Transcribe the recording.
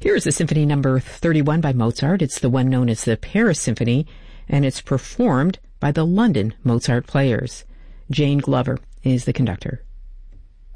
Here is the Symphony Number 31 by Mozart. It's the one known as the Paris Symphony, and it's performed by the London Mozart Players. Jane Glover is the conductor.